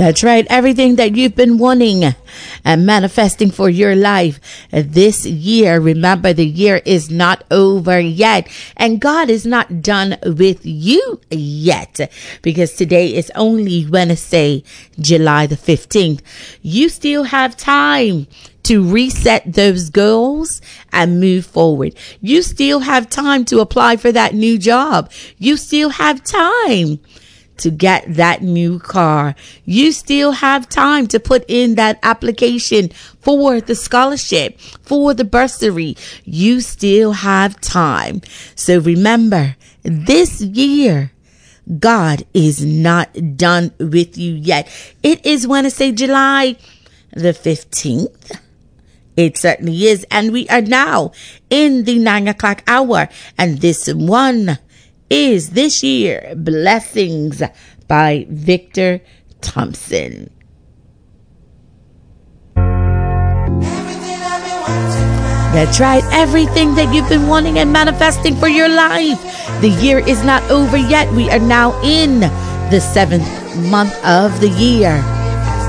That's right. Everything that you've been wanting and manifesting for your life this year. Remember, the year is not over yet. And God is not done with you yet. Because today is only Wednesday, July the 15th. You still have time to reset those goals and move forward. You still have time to apply for that new job. You still have time to get that new car. You still have time to put in that application for the scholarship, for the bursary. You still have time. So remember, this year, God is not done with you yet. It is Wednesday, July the 15th. It certainly is. And we are now in the 9 o'clock hour. And this one is this year, Blessings by Victor Thompson. That's right. Everything that you've been wanting and manifesting for your life. The year is not over yet. We are now in the 7th month of the year.